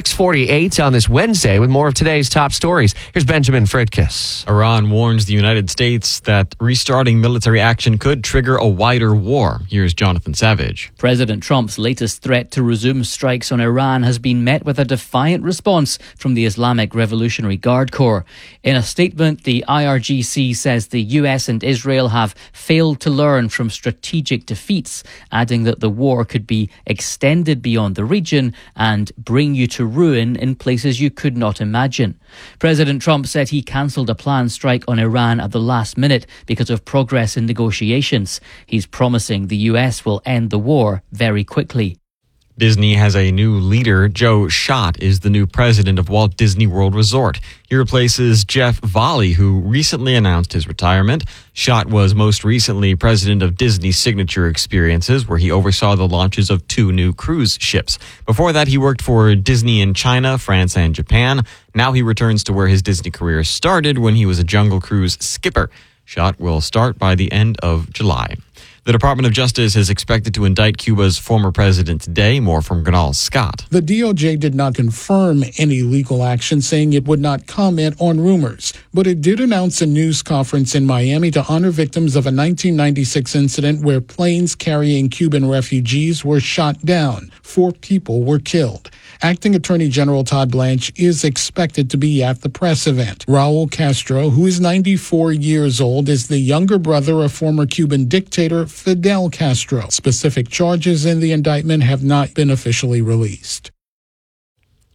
6:48 on this Wednesday with more of today's top stories. Here's Benjamin Fridkiss. Iran warns the United States that restarting military action could trigger a wider war. Here's Jonathan Savage. President Trump's latest threat to resume strikes on Iran has been met with a defiant response from the Islamic Revolutionary Guard Corps. In a statement, the IRGC says the US and Israel have failed to learn from strategic defeats, adding that the war could be extended beyond the region and bring you to ruin in places you could not imagine. President Trump said he cancelled a planned strike on Iran at the last minute because of progress in negotiations. He's promising the US will end the war very quickly. Disney has a new leader. Joe Schott is the new president of Walt Disney World Resort. He replaces Jeff Volley, who recently announced his retirement. Schott was most recently president of Disney Signature Experiences, where he oversaw the launches of 2 new cruise ships. Before that, he worked for Disney in China, France, and Japan. Now he returns to where his Disney career started when he was a Jungle Cruise skipper. Schott will start by the end of July. The Department of Justice is expected to indict Cuba's former president today. More from Gonal Scott. The DOJ did not confirm any legal action, saying it would not comment on rumors, but it did announce a news conference in Miami to honor victims of a 1996 incident where planes carrying Cuban refugees were shot down. 4 people were killed. Acting Attorney General Todd Blanche is expected to be at the press event. Raul Castro, who is 94 years old, is the younger brother of former Cuban dictator Fidel Castro. Specific charges in the indictment have not been officially released.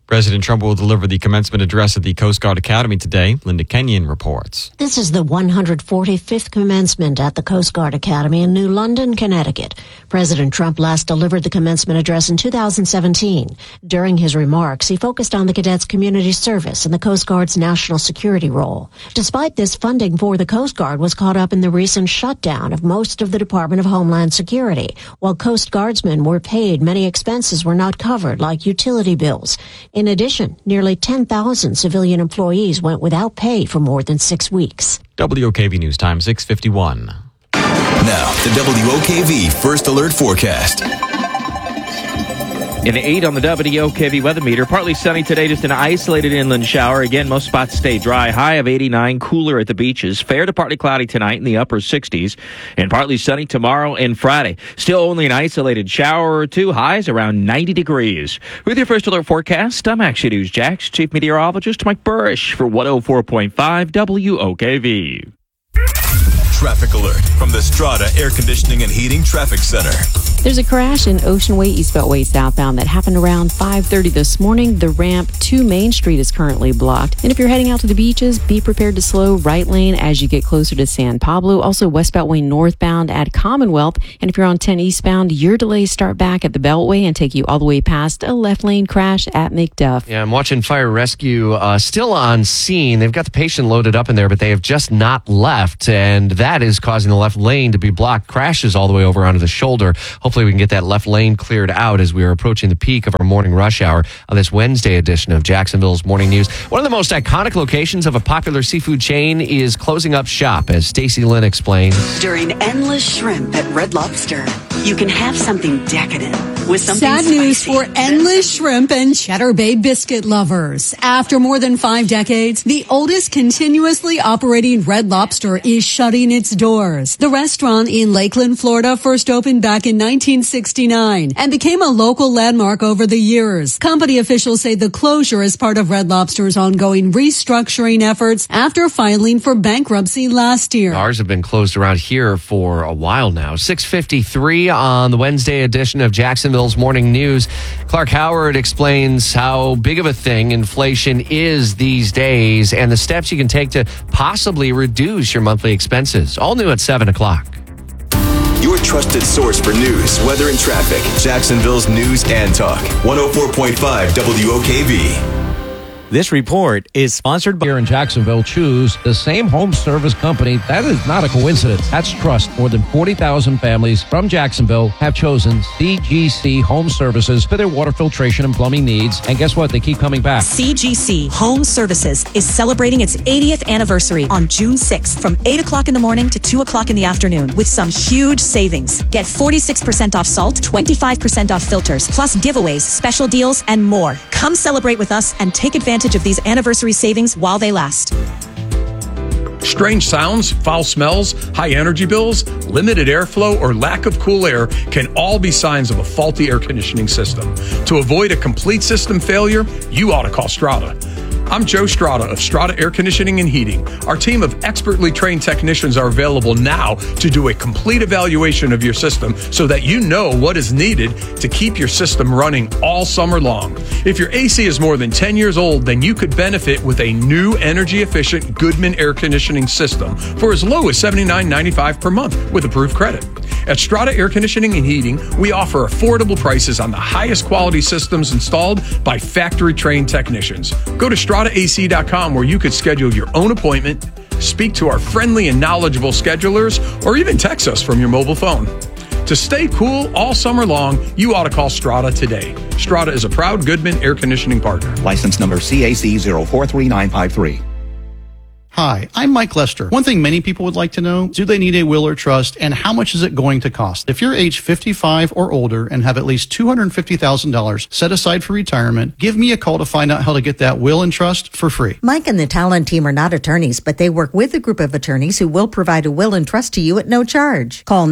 President Trump will deliver the commencement address at the Coast Guard Academy today. Linda Kenyon reports. This is the 145th commencement at the Coast Guard Academy in New London, Connecticut. President Trump last delivered the commencement address in 2017. During his remarks, he focused on the cadets' community service and the Coast Guard's national security role. Despite this, funding for the Coast Guard was caught up in the recent shutdown of most of the Department of Homeland Security. While Coast Guardsmen were paid, many expenses were not covered, like utility bills. In addition, nearly 10,000 civilian employees went without pay for more than 6 weeks. WOKV News Time, 6:51. Now, the WOKV First Alert Forecast. An 8 on the WOKV weather meter. Partly sunny today, just an isolated inland shower. Again, most spots stay dry. High of 89, cooler at the beaches. Fair to partly cloudy tonight in the upper 60s. And partly sunny tomorrow and Friday. Still only an isolated shower or two. Highs around 90 degrees. With your First Alert forecast, I'm Action News Jax Chief Meteorologist Mike Burrish for 104.5 WOKV. Traffic alert from the Strata Air Conditioning and Heating Traffic Center. There's a crash in Ocean Way, East Beltway southbound that happened around 5:30 this morning. The ramp to Main Street is currently blocked. And if you're heading out to the beaches, be prepared to slow right lane as you get closer to San Pablo. Also, West Beltway northbound at Commonwealth. And if you're on 10 eastbound, your delays start back at the Beltway and take you all the way past a left lane crash at McDuff. Yeah, I'm watching fire rescue still on scene. They've got the patient loaded up in there, but they have just not left. And that is causing the left lane to be blocked. Crashes all the way over onto the shoulder. Hopefully we can get that left lane cleared out as we are approaching the peak of our morning rush hour on this Wednesday edition of Jacksonville's Morning News. One of the most iconic locations of a popular seafood chain is closing up shop, as Stacy Lynn explains. During Endless Shrimp at Red Lobster, you can have something decadent with something Sad spicy. news for Endless Shrimp and Cheddar Bay biscuit lovers. After more than 5 decades, the oldest continuously operating Red Lobster is shutting its doors. The restaurant in Lakeland, Florida first opened back in 1969 and became a local landmark over the years. Company officials say the closure is part of Red Lobster's ongoing restructuring efforts after filing for bankruptcy last year. Ours have been closed around here for a while now. 6:53 on the Wednesday edition of Jacksonville's Morning News. Clark Howard explains how big of a thing inflation is these days and the steps you can take to possibly reduce your monthly expenses. All new at 7 o'clock. Your trusted source for news, weather, and traffic. Jacksonville's News and Talk. 104.5 WOKV. This report is sponsored by... Here in Jacksonville, choose the same home service company. That is not a coincidence. That's trust. More than 40,000 families from Jacksonville have chosen CGC Home Services for their water filtration and plumbing needs. And guess what? They keep coming back. CGC Home Services is celebrating its 80th anniversary on June 6th from 8 o'clock in the morning to 2 o'clock in the afternoon with some huge savings. Get 46% off salt, 25% off filters, plus giveaways, special deals, and more. Come celebrate with us and take advantage of these anniversary savings while they last. Strange sounds, foul smells, high energy bills, limited airflow, or lack of cool air can all be signs of a faulty air conditioning system. To avoid a complete system failure, you ought to call Strata. I'm Joe Strata of Strata Air Conditioning and Heating. Our team of expertly trained technicians are available now to do a complete evaluation of your system so that you know what is needed to keep your system running all summer long. If your AC is more than 10 years old, then you could benefit with a new energy-efficient Goodman air conditioning system for as low as $79.95 per month with approved credit. At Strata Air Conditioning and Heating, we offer affordable prices on the highest quality systems installed by factory-trained technicians. Go to StrataAC.com where you could schedule your own appointment, speak to our friendly and knowledgeable schedulers, or even text us from your mobile phone. To stay cool all summer long, you ought to call Strata today. Strata is a proud Goodman air conditioning partner. License number CAC 043953. Hi, I'm Mike Lester. One thing many people would like to know, do they need a will or trust, and how much is it going to cost? If you're age 55 or older and have at least $250,000 set aside for retirement, give me a call to find out how to get that will and trust for free. Mike and the Talon team are not attorneys, but they work with a group of attorneys who will provide a will and trust to you at no charge. Call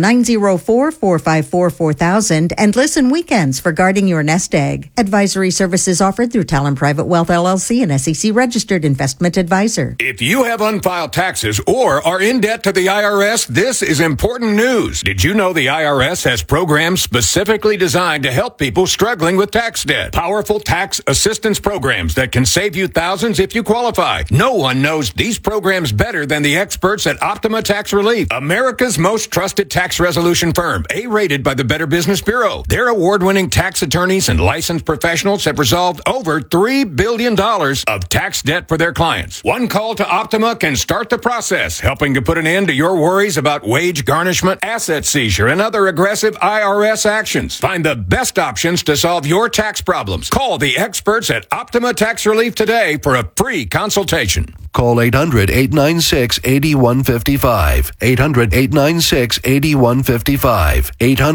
904-454-4000 and listen weekends for guarding your nest egg. Advisory services offered through Talon Private Wealth LLC, an SEC registered investment advisor. If you have have unfiled taxes or are in debt to the IRS, this is important news. Did you know the IRS has programs specifically designed to help people struggling with tax debt? Powerful tax assistance programs that can save you thousands if you qualify. No one knows these programs better than the experts at Optima Tax Relief, America's most trusted tax resolution firm, A-rated by the Better Business Bureau. Their award-winning tax attorneys and licensed professionals have resolved over $3 billion of tax debt for their clients. One call to Optima can start the process, helping to put an end to your worries about wage garnishment, asset seizure, and other aggressive IRS actions. Find the best options to solve your tax problems. Call the experts at Optima Tax Relief today for a free consultation. Call 800-896-8155. 800-896-8155.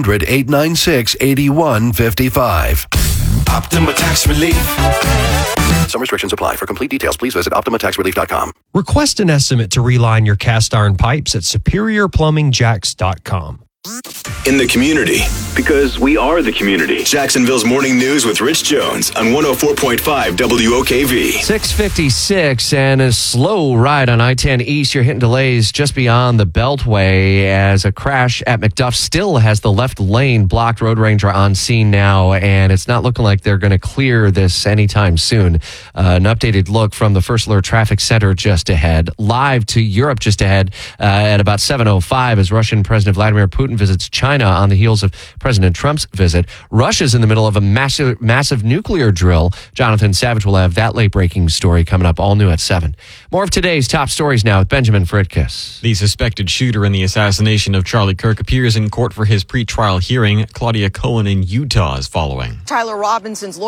800-896-8155. Optima Tax Relief. Some restrictions apply. For complete details, please visit OptimaTaxRelief.com. Request an estimate to reline your cast iron pipes at SuperiorPlumbingJacks.com. In the community, because we are the community. Jacksonville's Morning News with Rich Jones on 104.5 WOKV. 656 and a slow ride on I-10 East. You're hitting delays just beyond the Beltway as a crash at McDuff still has the left lane blocked. Road Ranger on scene now, and it's not looking like they're going to clear this anytime soon. An updated look from the First Alert Traffic Center just ahead. Live to Europe just ahead at about 7:05 as Russian President Vladimir Putin visits China on the heels of President Trump's visit. Russia's in the middle of a massive nuclear drill. Jonathan Savage will have that late-breaking story coming up, all new at 7. More of today's top stories now with Benjamin Fritkiss. The suspected shooter in the assassination of Charlie Kirk appears in court for his pretrial hearing. Claudia Cohen in Utah is following. Tyler Robinson's lawyer